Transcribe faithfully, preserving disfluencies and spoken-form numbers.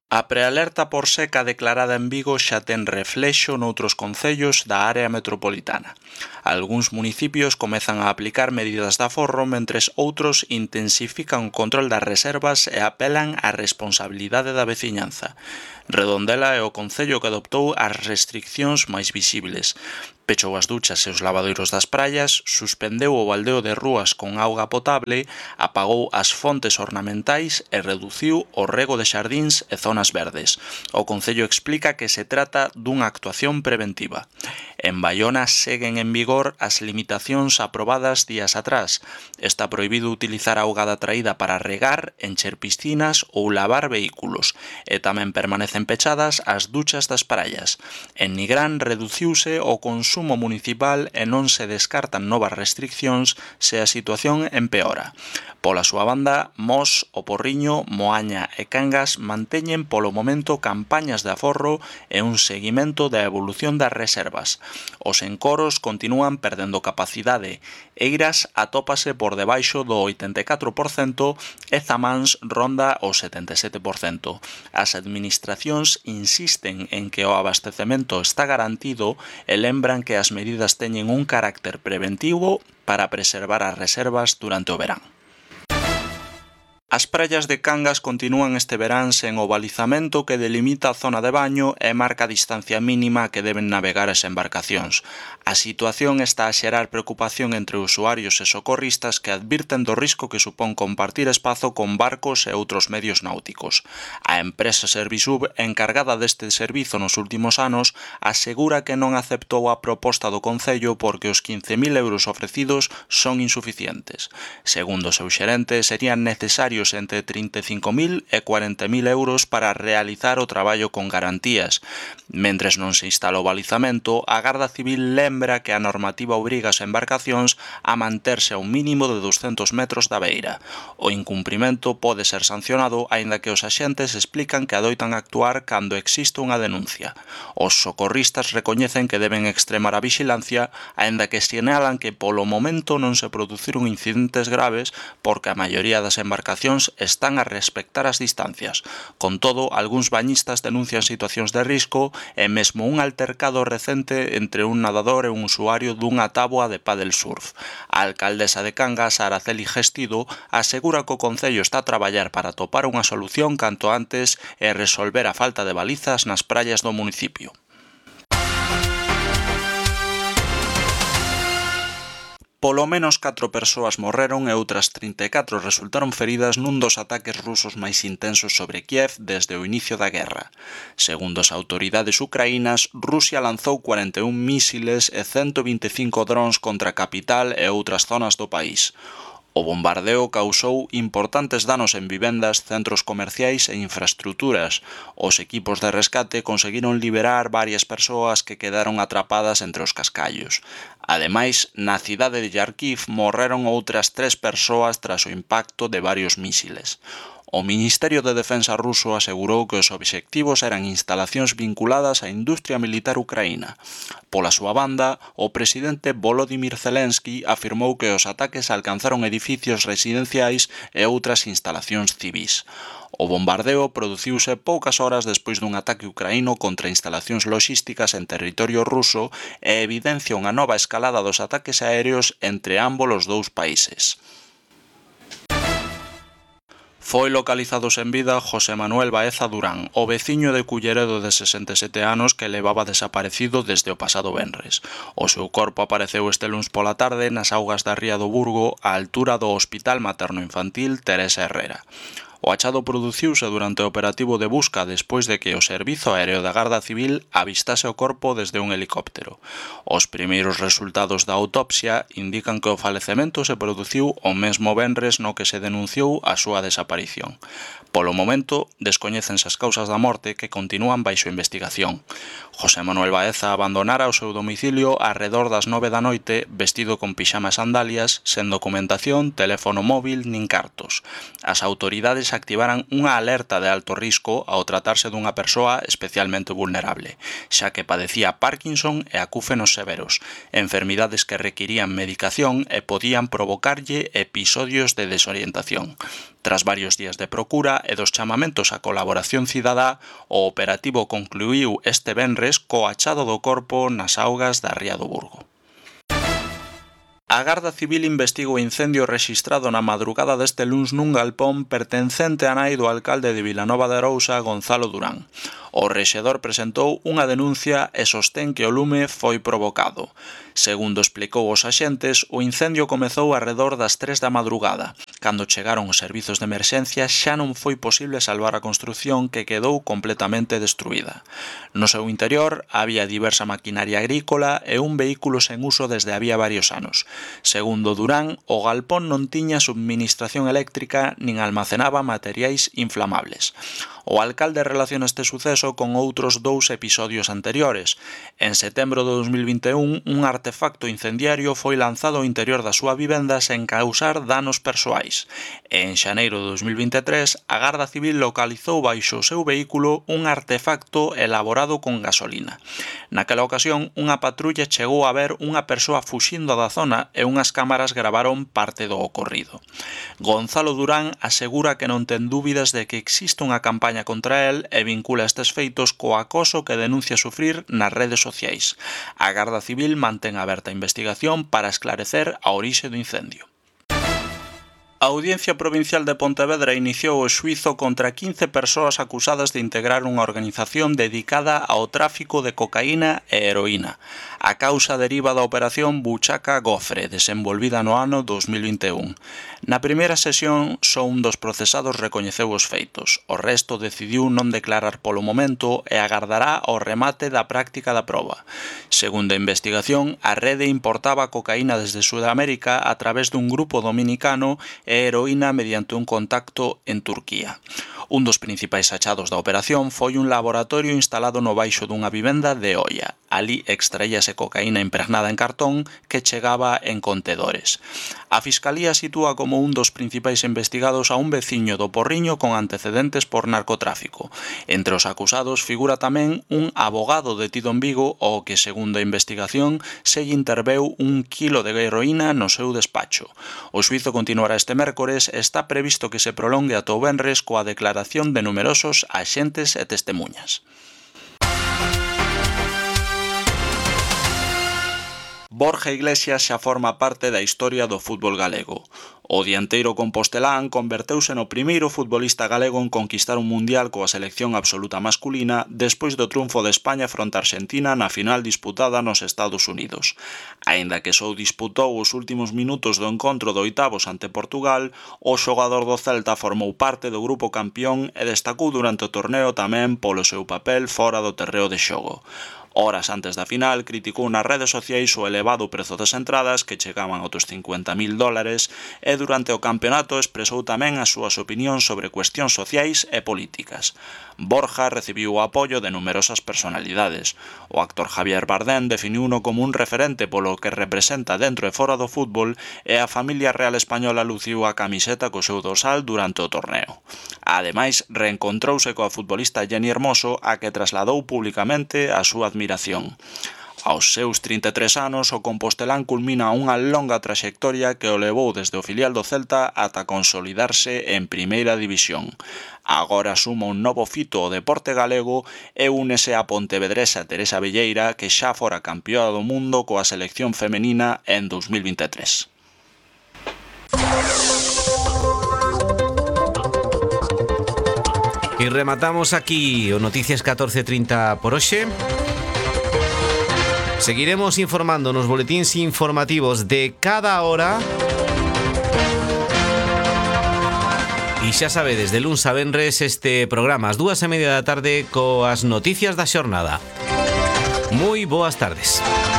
A prealerta por seca declarada en Vigo xa ten reflexo noutros concellos da área metropolitana. Algúns municipios comezan a aplicar medidas de aforro, mentres outros intensifican o control das reservas e apelan á responsabilidade da veciñanza. Redondela é o concello que adoptou as restriccións máis visibles. Pechou as duchas e os lavadoiros das praias, suspendeu o baldeo de rúas con auga potable, apagou as fontes ornamentais e reduciu o rego de xardíns e zonas verdes. O concello explica que se trata dunha actuación preventiva. En Baiona seguen en vigor as limitacións aprobadas días atrás. Está prohibido utilizar auga da traída para regar, encher piscinas ou lavar vehículos, e tamén permanecen pechadas as duchas das praias. En Nigrán reduciuse o consumo municipal e non se descartan novas restriccións se a situación empeora. Pola súa banda, Mos, O Porriño, Moaña e Cangas manteñen polo momento campañas de aforro e un seguimento da evolución das reservas. Os encoros continúan perdendo capacidade. Eiras atópase por debaixo do oitenta e catro por cento e Zamáns ronda o setenta e sete por cento. As administracións insisten en que o abastecemento está garantido e lembran que as medidas teñen un carácter preventivo para preservar as reservas durante o verán. As praias de Cangas continúan este verán sen o balizamento que delimita a zona de baño e marca a distancia mínima que deben navegar as embarcacións. A situación está a xerar preocupación entre usuarios e socorristas que advirten do risco que supón compartir espazo con barcos e outros medios náuticos. A empresa Servisub, encargada deste servizo nos últimos anos, asegura que non aceptou a proposta do Concello porque os quince mil euros ofrecidos son insuficientes. Segundo o seu xerente, serían necesarios entre trinta e cinco mil e cuarenta mil euros para realizar o traballo con garantías. Mentres non se instala o balizamento, a Garda Civil lembra que a normativa obriga as embarcacións a manterse a un mínimo de douscentos metros da beira. O incumprimento pode ser sancionado, aínda que os axentes explican que adoitan actuar cando existe unha denuncia. Os socorristas recoñecen que deben extremar a vixilancia, aínda que sinalan que polo momento non se produciron incidentes graves porque a maioría das embarcacións están a respectar as distancias. Con todo, algúns bañistas denuncian situacións de risco e mesmo un altercado recente entre un nadador e un usuario dunha táboa de pádel surf. A alcaldesa de Cangas, Araceli Gestido, asegura que o Concello está a traballar para atopar unha solución canto antes e resolver a falta de balizas nas praias do municipio. Polo menos catro persoas morreron e outras trinta e catro resultaron feridas nun dos ataques rusos máis intensos sobre Kiev desde o inicio da guerra. Segundo as autoridades ucraínas, Rusia lanzou cuarenta e un mísiles e cento vinte e cinco drons contra a capital e outras zonas do país. O bombardeo causou importantes danos en vivendas, centros comerciais e infraestruturas. Os equipos de rescate conseguiron liberar varias persoas que quedaron atrapadas entre os cascallos. Ademais, na cidade de Kharkiv morreron outras tres persoas tras o impacto de varios mísiles. O Ministerio de Defensa ruso asegurou que os obxectivos eran instalacións vinculadas á industria militar ucraína. Pola súa banda, o presidente Volodymyr Zelensky afirmou que os ataques alcanzaron edificios residenciais e outras instalacións civís. O bombardeo produciuse poucas horas despois dun ataque ucraíno contra instalacións logísticas en territorio ruso e evidencia unha nova escalada dos ataques aéreos entre ambos os dous países. Foi localizado sen vida José Manuel Baeza Durán, o veciño de Culleredo de sesenta e sete anos que levaba desaparecido desde o pasado venres. O seu corpo apareceu este luns pola tarde nas augas da ría do Burgo, á altura do Hospital Materno-Infantil Teresa Herrera. O achado produciuse durante o operativo de busca despois de que o Servizo Aéreo da Garda Civil avistase o corpo desde un helicóptero. Os primeiros resultados da autopsia indican que o falecemento se produciu o mesmo venres no que se denunciou a súa desaparición. Polo momento, descoñécense as causas da morte que continúan baixo investigación. José Manuel Baeza abandonara o seu domicilio arredor das nove da noite vestido con pixama e sandalias, sen documentación, teléfono móvil nin cartos. As autoridades autoridades activaran unha alerta de alto risco ao tratarse dunha persoa especialmente vulnerable, xa que padecía Parkinson e acúfenos severos, enfermidades que requirían medicación e podían provocarlle episodios de desorientación. Tras varios días de procura e dos chamamentos á colaboración cidadá, o operativo concluíu este venres co achado do corpo nas augas da Ría do Burgo. A Garda Civil investiga o incendio rexistrado na madrugada deste luns nun galpón pertencente á nai do alcalde de Vilanova de Arousa, Gonzalo Durán. O rexedor presentou unha denuncia e sostén que o lume foi provocado. Segundo explicou os axentes, o incendio comezou arredor das tres da madrugada. Cando chegaron os servizos de emerxencia xa non foi posible salvar a construción que quedou completamente destruída. No seu interior había diversa maquinaria agrícola e un vehículo sen uso desde había varios anos. Segundo Durán, o galpón non tiña subministración eléctrica nin almacenaba materiais inflamables. O alcalde relaciona este suceso con outros dous episodios anteriores. En setembro de dos mil vinte e un, un artefacto incendiario foi lanzado ao interior da súa vivenda sen causar danos persoais. E en xaneiro de dos mil vinte e tres, a Garda Civil localizou baixo o seu vehículo un artefacto elaborado con gasolina. Naquela ocasión, unha patrulla chegou a ver unha persoa fuxindo da zona e unhas cámaras gravaron parte do ocorrido. Gonzalo Durán asegura que non ten dúbidas de que existe unha campaña contra el e vincula estes feitos co acoso que denuncia sufrir nas redes sociais. A Garda Civil mantén aberta a investigación para esclarecer a orixe do incendio. A Audiencia Provincial de Pontevedra iniciou o xuízo contra quince persoas acusadas de integrar unha organización dedicada ao tráfico de cocaína e heroína. A causa deriva da operación Buchaca Gofre, desenvolvida no ano dos mil vinte e un. Na primeira sesión, só un dos procesados recoñeceu os feitos. O resto decidiu non declarar polo momento e agardará ao remate da práctica da proba. Segundo a investigación, a rede importaba cocaína desde Sudamérica a través dun grupo dominicano e heroína mediante un contacto en Turquía. Un dos principais achados da operación foi un laboratorio instalado no baixo dunha vivenda de Oia. Ali extraíase cocaína impregnada en cartón que chegaba en contedores. A Fiscalía sitúa como un dos principais investigados a un veciño do Porriño con antecedentes por narcotráfico. Entre os acusados figura tamén un abogado detido en Vigo ao que, segundo a investigación, se lle interveu un quilo de heroína no seu despacho. O xuízo continuará este mércores e está previsto que se prolongue ata o venres coa declaración de numerosos axentes e testemuñas. Borja Iglesias xa forma parte da historia do fútbol galego. O dianteiro compostelán converteuse no primeiro futbolista galego en conquistar un mundial coa selección absoluta masculina despois do triunfo de España fronte a Argentina na final disputada nos Estados Unidos. Aínda que só disputou os últimos minutos do encontro de oitavos ante Portugal, o xogador do Celta formou parte do grupo campeón e destacou durante o torneo tamén polo seu papel fora do terreo de xogo. Horas antes da final, criticou nas redes sociais o elevado prezo das entradas que chegaban aos cincuenta mil dólares e durante o campeonato expresou tamén as súas opinións sobre cuestións sociais e políticas. Borja recibiu o apoio de numerosas personalidades. O actor Javier Bardem definiuno como un referente polo que representa dentro e fora do fútbol e a familia real española luciu a camiseta co seu dorsal durante o torneo. Ademais, reencontrouse coa futbolista Jenny Hermoso, a que trasladou publicamente a súa admiración. Aos seus trinta e tres anos, o compostelán culmina unha longa traxectoria que o levou desde o filial do Celta ata consolidarse en Primeira División. Agora suma un novo fito ao deporte galego e únese a pontevedresa Teresa Velleira, que xa fora campeoa do mundo coa selección femenina en dos mil vinte e tres. E rematamos aquí o Noticias catorce trinta por hoxe. Seguiremos informando nos boletíns informativos de cada hora. E xa sabedes, de luns a venres este programa ás dúas e media da tarde coas noticias da xornada. Moi boas tardes.